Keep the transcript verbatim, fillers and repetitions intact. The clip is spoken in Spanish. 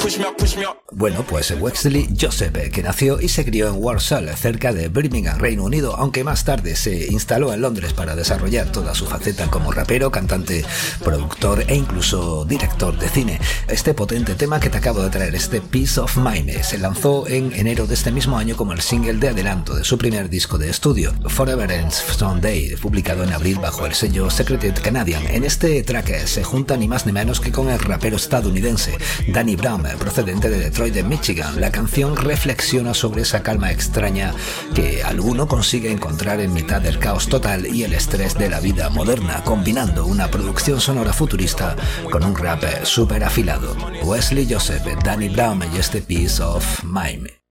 Bueno, pues Wesley Joseph, que nació y se crió en Walsall, cerca de Birmingham, Reino Unido, aunque más tarde se instaló en Londres para desarrollar toda su faceta como rapero, cantante, productor e incluso director de cine. Este potente tema que te acabo de traer, este Peace of Mind, se lanzó en enero de este mismo año como el single de adelanto de su primer disco de estudio, Forever Ends Someday, publicado en abril bajo el sello Secreted Canadian. En este track se junta ni más ni menos que con el rapero estadounidense Danny Brown, procedente de Detroit, de Michigan. La canción reflexiona sobre esa calma extraña que alguno consigue encontrar en mitad del caos total y el estrés de la vida moderna, combinando una producción sonora futurista con un rap súper afilado. Wesley Joseph, Danny Brown y este Peace of Mind.